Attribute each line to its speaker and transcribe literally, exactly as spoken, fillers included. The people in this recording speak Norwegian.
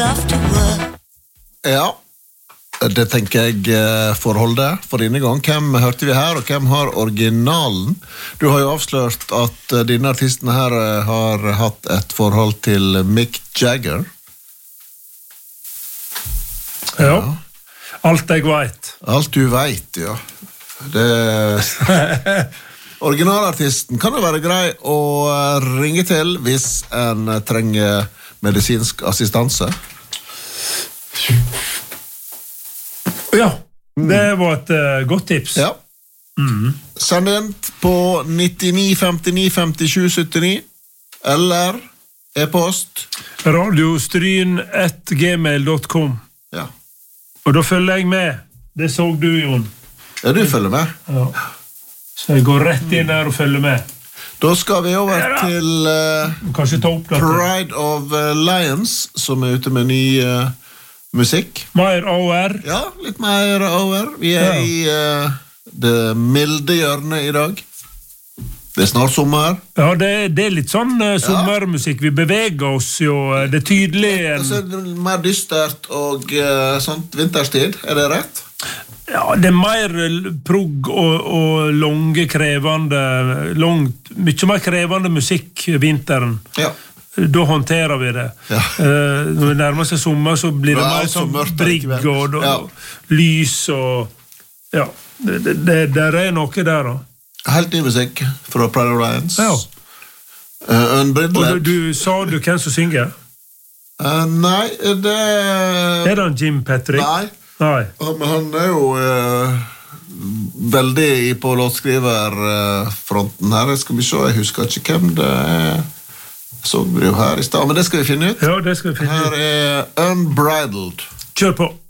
Speaker 1: after work.
Speaker 2: Ja, det tenker jeg får holde for denne gang. Hvem hørte vi her, og hvem har originalen? Du har jo avslørt at dine artisten her har hatt et forhold til Mick Jagger.
Speaker 3: Ja, alt jeg vet.
Speaker 2: Alt du vet, ja. Det... Originalartisten kan jo være grei å ringe til hvis en trenger medisinsk assistanse.
Speaker 3: Ja, det var et uh, godt tips.
Speaker 2: Ja. Mm. Send inn på nittini femtini femtisju syttini eller e-post
Speaker 3: radiostryn at gmail dot com.
Speaker 2: Ja.
Speaker 3: Og da følger jeg med. Det så du, Jon.
Speaker 2: Ja, du følger med.
Speaker 3: Ja. Så jeg går rett inn der og følger med.
Speaker 2: Da skal vi over ja, til uh,
Speaker 3: ta opp
Speaker 2: Pride of Lions, som er ute med ny uh, musikk.
Speaker 3: Mer O R.
Speaker 2: Ja, litt mer O R. Vi er ja. i uh, det milde hjørnet i dag. Det er snart sommer.
Speaker 3: Ja, det, det er litt sånn uh, sommermusikk. Vi beveger oss jo, uh, det er tydelig. En...
Speaker 2: Så er det mer dystert og uh, sånt vinterstid, er det rett?
Speaker 3: Ja, det er mer progg og, og lange, krevende, langt, mye mer krevende musikk vinteren.
Speaker 2: Ja.
Speaker 3: Da håndterer vi det. Ja. Uh, når vi nærmer seg sommer, så blir det, det mer sånn brigg og, og ja. lys og... Ja, det, det, det, der er noe der da.
Speaker 2: Helt ny musikk fra Pride of Lions.
Speaker 3: Ja.
Speaker 2: Uh,
Speaker 3: og du, du sa du hvem som synger?
Speaker 2: Uh, nei, det...
Speaker 3: Er det en Jim Patrick?
Speaker 2: Nei.
Speaker 3: Nei.
Speaker 2: Men han er jo eh, veldig på låtskriverfronten her. Skal vi se, jeg husker ikke hvem det er. Så vi jo her i sted, men det skal vi finne ut.
Speaker 3: Ja, det skal vi finne ut.
Speaker 2: Her er Unbridled.
Speaker 3: Kjør på!